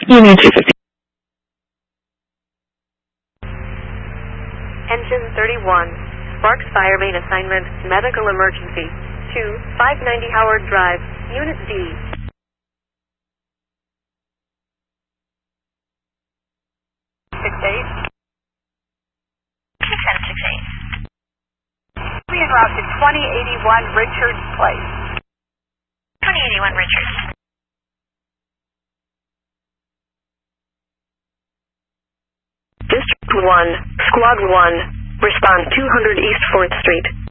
Union 250. Engine 31, Sparks Fire Main Assignment, Medical Emergency, 590 Howard Drive, Unit D. 6-8. 6-8. We en route to 2081 Richards Place. 2081 Richards. District 1, Squad 1, respond 200 East 4th Street.